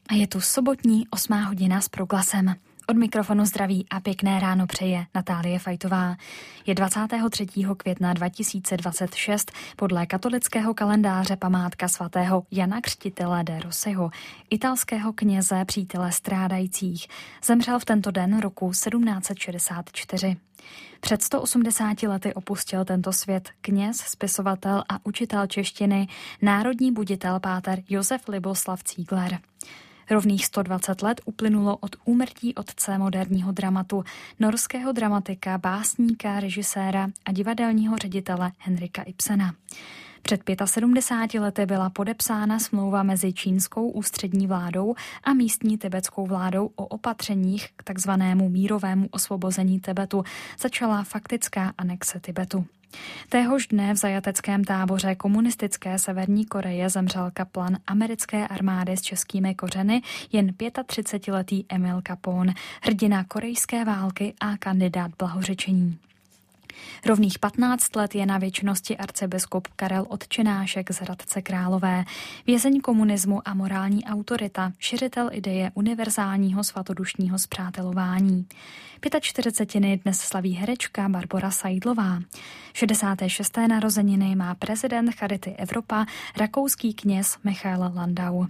A je tu sobotní 8. hodina s Proglasem. Od mikrofonu zdraví a pěkné ráno přeje Natálie Fajtová. Je 23. května 2026, podle katolického kalendáře památka svatého Jana Křtitele de Rossiho, italského kněze, přítele strádajících. Zemřel v tento den roku 1764. Před 180 lety opustil tento svět kněz, spisovatel a učitel češtiny, národní buditel páter Josef Liboslav Cígler. Rovných 120 let uplynulo od úmrtí otce moderního dramatu, norského dramatika, básníka, režiséra a divadelního ředitele Henrika Ibsena. Před 75 lety byla podepsána smlouva mezi čínskou ústřední vládou a místní tibetskou vládou o opatřeních k takzvanému mírovému osvobození Tibetu. Začala faktická anexe Tibetu. Téhož dne v zajateckém táboře komunistické Severní Koreje zemřel kaplan americké armády s českými kořeny, jen 35letý Emil Capone, hrdina korejské války a kandidát blahořečení. Rovných 15 let je na věčnosti arcibiskup Karel Otčenášek z Hradce Králové, vězeň komunismu a morální autorita, šiřitel ideje univerzálního svatodušního spřátelování. 45 dnes slaví herečka Barbora Seidlová. 66. narozeniny má prezident Charity Evropa, rakouský kněz Michael Landau.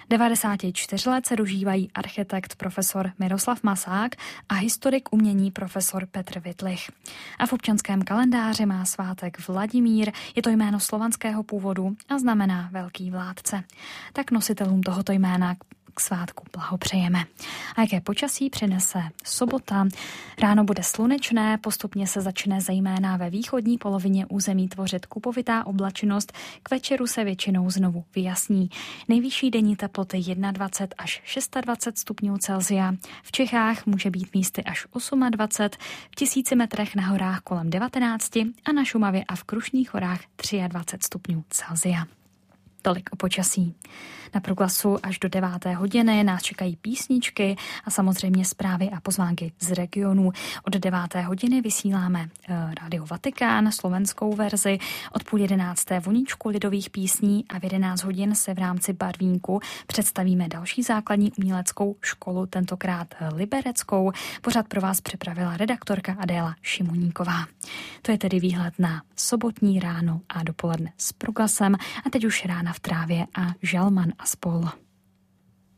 94 let se dožívají architekt profesor Miroslav Masák a historik umění profesor Petr Wittlich. A v občanském kalendáři má svátek Vladimír, je to jméno slovanského původu a znamená velký vládce. Tak nositelům tohoto jména k svátku blahopřejeme. A jaké počasí přinese sobota? Ráno bude slunečné, postupně se začne zejména ve východní polovině území tvořit kupovitá oblačnost, k večeru se většinou znovu vyjasní. Nejvyšší denní teploty 21 až 26 stupňů Celsia. V Čechách může být místy až 28, v 1000 metrech na horách kolem 19 a na Šumavě a v Krušných horách 23 stupňů Celsia. Tolik o počasí. Na Proglasu až do 9. hodiny nás čekají písničky a samozřejmě zprávy a pozvánky z regionu. Od 9. hodiny vysíláme Radio Vatikán, slovenskou verzi, od 10:30 voničku lidových písní a v 11 hodin se v rámci Barvínku představíme další základní uměleckou školu, tentokrát libereckou. Pořad pro vás připravila redaktorka Adéla Šimoníková. To je tedy výhled na sobotní ráno a dopoledne s Proglasem a teď už rána v trávě a Žalman a spol.